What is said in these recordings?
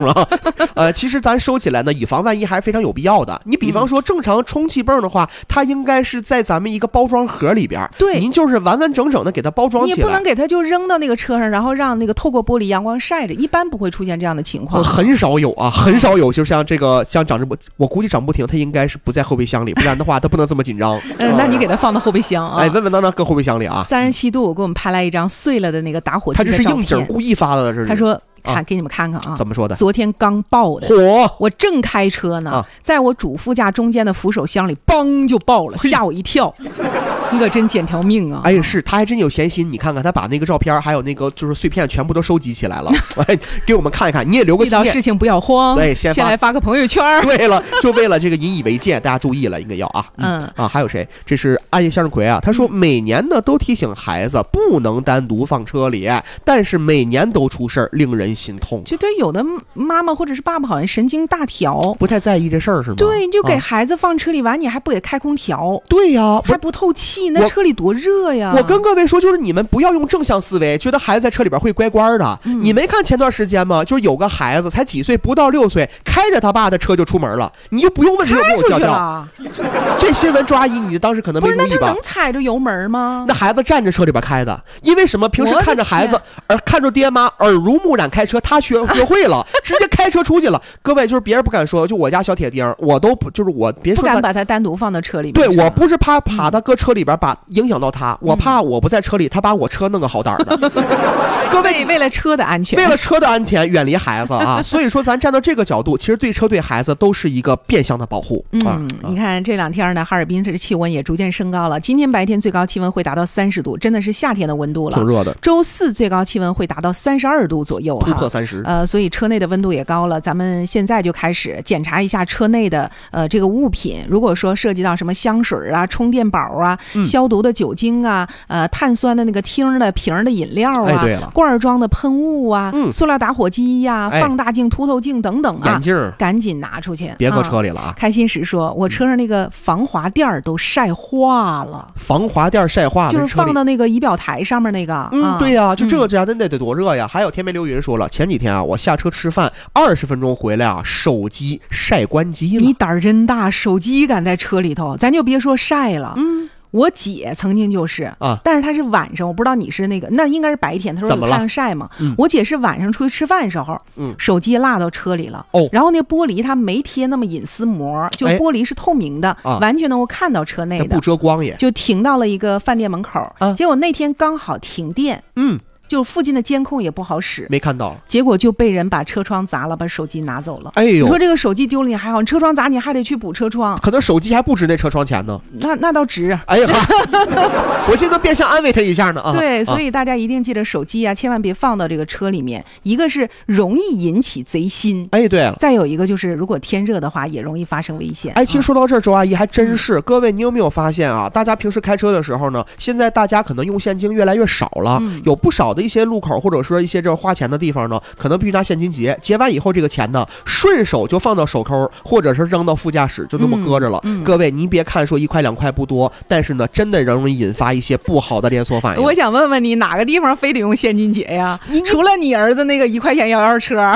其实咱收起来呢，以防万一还是非常有必要的。你比方说正常充气泵的话，它应该是在咱们一个包装盒里边， 对， 您就是完完整整的给它包装起来， 你也不能给它就扔到那个车上，然后让那个透过玻璃阳光晒着，一般不会出现这样的情况。 很少有啊，很少有。就像这个像长不，我估计长不停，它应该是不在后备箱里，不然的话它不能这么紧张。 那你给它放到后备箱啊， 稳稳当当搁后备箱里啊。 37度给我们拍来一张碎了的那个打火机他的照片， 这是应景故意发的，这是。 他说给你们看看啊， 怎么说的？ 昨天刚爆的，我正开车呢，在我主副驾中间的扶手箱里，嘣就爆了，吓我一跳。你可真捡条命啊！ 哎，是他还真有闲心，你看看他把那个照片还有那个就是碎片全部都收集起来了，给我们看一看，你也留个纪念。 遇到事情不要慌， 对，先来发个朋友圈。 对了，就为了这个引以为戒，大家注意了，应该要啊。还有谁？这是暗夜向日葵啊，他说每年呢都提醒孩子不能单独放车里，但是每年都出事儿，令人心痛。 就对有的妈妈或者是爸爸好像神经大条， 不太在意这事儿是吗？ 对，你就给孩子放车里玩，你还不给开空调？ 对呀， 还不透气，那车里多热呀！ 我跟各位说，就是你们不要用正向思维，觉得孩子在车里边会乖乖的。你没看前段时间吗？就是有个孩子才几岁，不到6岁，开着他爸的车就出门了，你就不用问他有没有驾照。这新闻周阿姨，你当时可能没注意吧？ 不是，那他能踩着油门吗？ 那孩子站着车里边开的，因为什么？平时看着孩子看着爹妈耳濡目染开车，他学会了，直接开车出去了。各位，就是别人不敢说，就我家小铁钉，我都就是我别说不敢把他单独放到车里面。 对，我不是怕他搁车里边把影响到他，我怕我不在车里，他把我车弄个好歹的。各位， 为了车的安全， 为了车的安全，远离孩子啊！所以说，咱站到这个角度，其实对车对孩子都是一个变相的保护。 你看这2天呢，哈尔滨的气温也逐渐升高了。今天白天最高气温会达到30度，真的是夏天的温度了， 挺热的。 周4最高气温会达到32度左右， 突破30。 所以车内的温度也高了。咱们现在就开始检查一下车内的这个物品，如果说涉及到什么香水啊、充电宝啊、消毒的酒精啊、碳酸的那个听的瓶的饮料啊、罐装的喷雾啊、塑料打火机呀、放大镜、凸透镜等等啊， 眼镜赶紧拿出去， 别搁车里了啊！ 开心时说，我车上那个防滑垫都晒化了， 防滑垫晒化了， 就是放到那个仪表台上面那个。 对呀，就这家那得多热呀！还有天梅流云说了，前几天啊，我下车吃饭20分钟回来啊，手机晒关机了。 你胆儿真大，手机敢在车里头，咱就别说晒了。我姐曾经就是但是她是晚上，我不知道你是那个，那应该是白天。她说有太阳晒嘛。我姐是晚上出去吃饭的时候，手机落到车里了。然后那玻璃它没贴那么隐私膜，就玻璃是透明的，完全能够看到车内的， 不遮光也。 就停到了一个饭店门口，结果那天刚好停电。就附近的监控也不好使， 没看到， 结果就被人把车窗砸了，把手机拿走了。 哎呦， 你说这个手机丢了你还好，你车窗砸你还得去补车窗， 可能手机还不值那车窗钱呢。 那倒值。 哎呀，我现在变相安慰他一下呢啊。 对，所以大家一定记得手机啊，千万别放到这个车里面。一个是容易引起贼心， 哎对， 再有一个就是如果天热的话，也容易发生危险。 哎，其实说到这儿，周阿姨还真是，各位你有没有发现啊？大家平时开车的时候呢，现在大家可能用现金越来越少了，有不少的一些路口或者说一些这花钱的地方呢，可能必须拿现金结，结完以后这个钱呢，顺手就放到手抠，或者是扔到副驾驶，就那么搁着了。各位，您别看说1块2块不多，但是呢，真的容易引发一些不好的连锁反应。 我想问问你，哪个地方非得用现金结呀？除了你儿子那个1块钱摇摇车。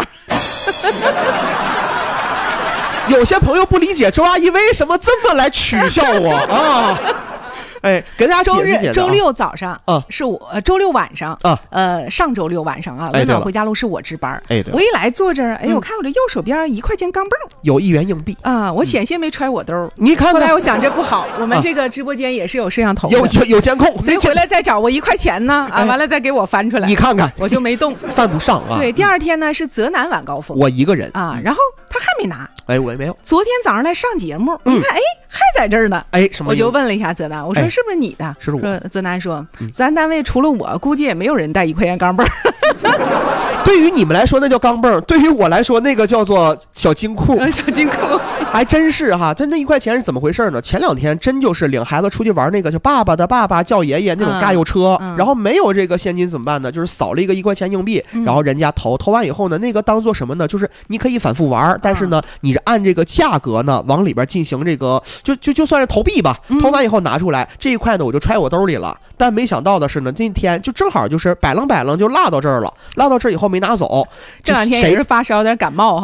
有些朋友不理解周阿姨为什么这么来取笑我啊。哎，给大家解释解释。 周6早上是我周6晚上上周6晚上啊，温暖回家路是我值班。 哎，对， 我一来坐这儿，哎，我看我这右手边1块钱钢镚有1元硬币啊，我险些没揣我兜。 你看， 后来我想这不好，我们这个直播间也是有摄像头的， 有监控， 所以回来再找我1块钱呢啊，完了再给我翻出来。 你看看， 我就没动， 犯不上啊。 对，第2天呢是泽南晚高峰， 我一个人啊，然后他还没拿， 哎，我也没有。 昨天早上来上节目，你看，哎，还在这儿呢， 哎，什么？ 我就问了一下泽南，我说是不是你的？ 是我。 泽南说，咱单位除了我，估计也没有人带1块钱钢镚。 对于你们来说那叫钢镚，对于我来说那个叫做小金库。 小金库还真是哈，真这1块钱是怎么回事呢？前2天真就是领孩子出去玩那个叫爸爸的爸爸叫爷爷那种嘎油车，然后没有这个现金怎么办呢？就是扫了一个1块钱硬币，然后人家投完以后呢，那个当做什么呢？就是你可以反复玩，但是呢，你是按这个价格呢往里边进行这个，就算是投币吧，投完以后拿出来这1块呢，我就揣我兜里了。但没想到的是呢，那天就正好就是摆楞就落到这儿了，落到这儿以后没拿走。 这两天也是发烧，有点感冒